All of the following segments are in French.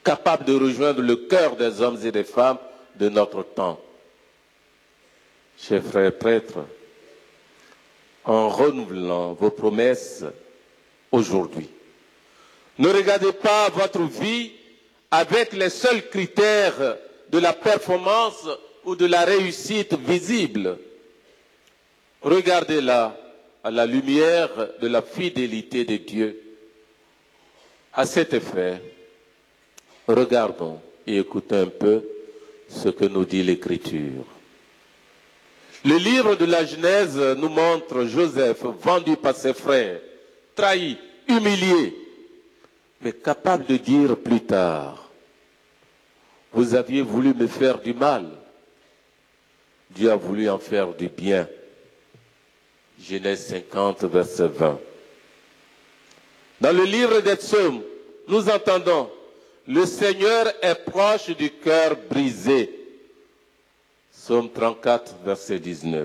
capable de rejoindre le cœur des hommes et des femmes de notre temps. Chers frères prêtres, en renouvelant vos promesses aujourd'hui, ne regardez pas votre vie avec les seuls critères de la performance ou de la réussite visible. Regardez-la à la lumière de la fidélité de Dieu. À cet effet, regardons et écoutons un peu ce que nous dit l'Écriture. Le livre de la Genèse nous montre Joseph vendu par ses frères, trahi, humilié, mais capable de dire plus tard, « Vous aviez voulu me faire du mal, Dieu a voulu en faire du bien. » Genèse 50, verset 20. Dans le livre des Psaumes, nous entendons « Le Seigneur est proche du cœur brisé ». Psaume 34, verset 19.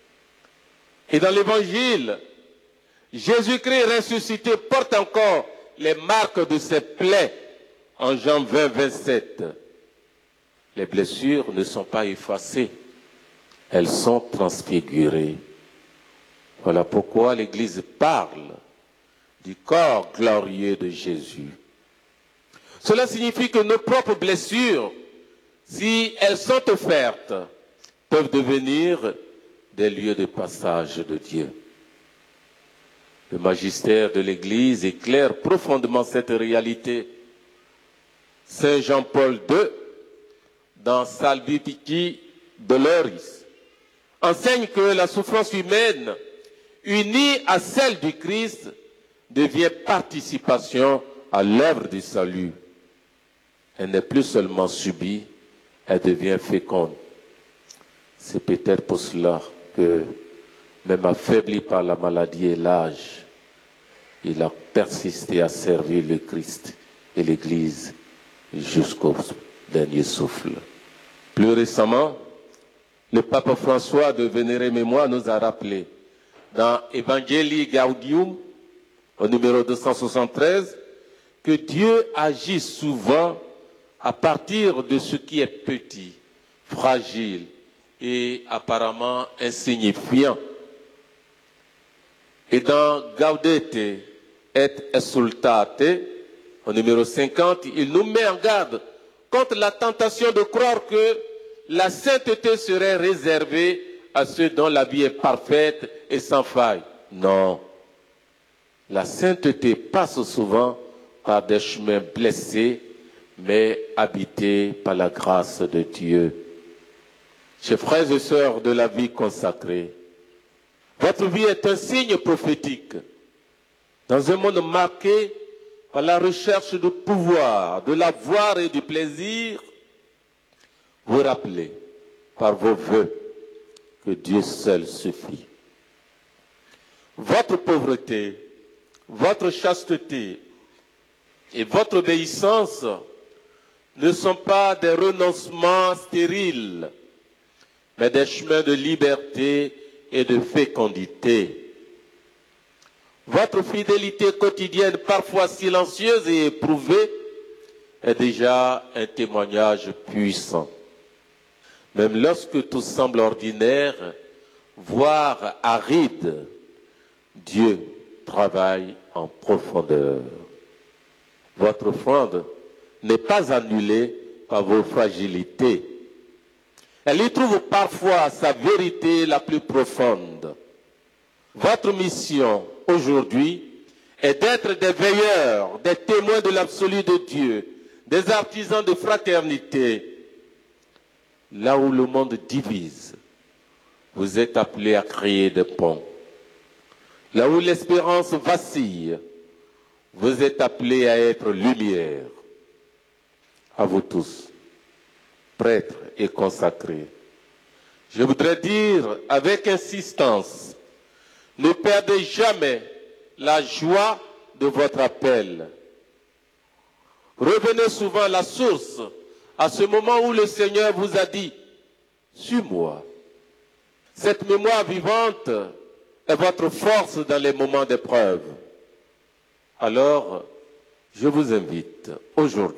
Et dans l'Évangile, Jésus-Christ ressuscité porte encore les marques de ses plaies en Jean 20, 27. Les blessures ne sont pas effacées, elles sont transfigurées. Voilà pourquoi l'Église parle du corps glorieux de Jésus. Cela signifie que nos propres blessures, si elles sont offertes, peuvent devenir des lieux de passage de Dieu. Le magistère de l'Église éclaire profondément cette réalité. Saint Jean-Paul II, dans Salvifici Doloris, enseigne que la souffrance humaine, unie à celle du Christ, devient participation à l'œuvre du salut. Elle n'est plus seulement subie, elle devient féconde. C'est peut-être pour cela que, même affaibli par la maladie et l'âge, il a persisté à servir le Christ et l'Église jusqu'au dernier souffle. Plus récemment, le pape François de Vénérée Mémoire nous a rappelé dans Evangelii Gaudium, au numéro 273, que Dieu agit souvent à partir de ce qui est petit, fragile et apparemment insignifiant. Et dans Gaudete et Exsultate, au numéro 50, il nous met en garde contre la tentation de croire que la sainteté serait réservée à ceux dont la vie est parfaite et sans faille. Non. La sainteté passe souvent par des chemins blessés, mais habités par la grâce de Dieu. Chers frères et sœurs de la vie consacrée, votre vie est un signe prophétique. Dans un monde marqué par la recherche du pouvoir, de la gloire et du plaisir, vous rappelez par vos vœux que Dieu seul suffit. Votre pauvreté, votre chasteté et votre obéissance ne sont pas des renoncements stériles, mais des chemins de liberté et de fécondité. Votre fidélité quotidienne, parfois silencieuse et éprouvée, est déjà un témoignage puissant. Même lorsque tout semble ordinaire, voire aride, Dieu travaille en profondeur. Votre offrande n'est pas annulée par vos fragilités. Elle y trouve parfois sa vérité la plus profonde. Votre mission aujourd'hui est d'être des veilleurs, des témoins de l'absolu de Dieu, des artisans de fraternité. Là où le monde divise, vous êtes appelés à créer des ponts. Là où l'espérance vacille, vous êtes appelés à être lumière. À vous tous, prêtres et consacrés, je voudrais dire avec insistance, ne perdez jamais la joie de votre appel. Revenez souvent à la source, à ce moment où le Seigneur vous a dit « Suis-moi ». Cette mémoire vivante est votre force dans les moments d'épreuve. Alors, je vous invite aujourd'hui